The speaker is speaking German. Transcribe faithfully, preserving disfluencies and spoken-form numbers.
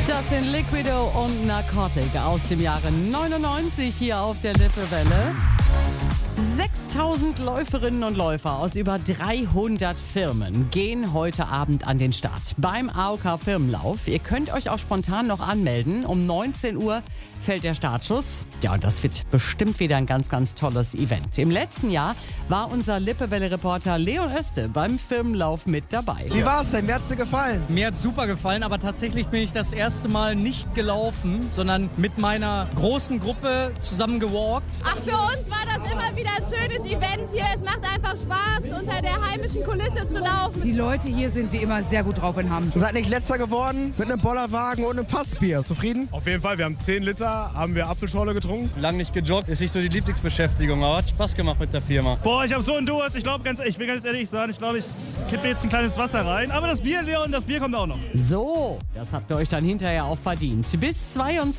Das sind Liquido und Narcotic aus dem Jahre neunundneunzig hier auf der Lippewelle. sechstausend Läuferinnen und Läufer aus über dreihundert Firmen gehen heute Abend an den Start beim A O K Firmenlauf. Ihr könnt euch auch spontan noch anmelden. Um neunzehn Uhr fällt der Startschuss. Ja, und das wird bestimmt wieder ein ganz, ganz tolles Event. Im letzten Jahr war unser Lippewelle-Reporter Leon Öste beim Firmenlauf mit dabei. Wie war's denn? Mir hat's dir gefallen? Mir hat's super gefallen, aber tatsächlich bin ich das erste Mal nicht gelaufen, sondern mit meiner großen Gruppe zusammen gewalkt. Ach, für uns war das immer wieder ein schönes Event hier. Es macht einfach Spaß, unter der heimischen Kulisse zu laufen. Die Leute hier sind wie immer sehr gut drauf in Hamm. Ihr seid nicht letzter geworden mit einem Bollerwagen und einem Fassbier. Zufrieden? Auf jeden Fall, wir haben zehn Liter, haben wir Apfelschorle getrunken. Lang nicht gejoggt, ist nicht so die Lieblingsbeschäftigung, aber hat Spaß gemacht mit der Firma. Boah, ich habe so einen Durst. Ich glaube, ganz, ich will ganz ehrlich sagen, ich glaube, ich kippe jetzt ein kleines Wasser rein. Aber das Bier, Leon, das Bier kommt auch noch. So, das habt ihr euch dann hinterher auch verdient. Bis zweiundzwanzig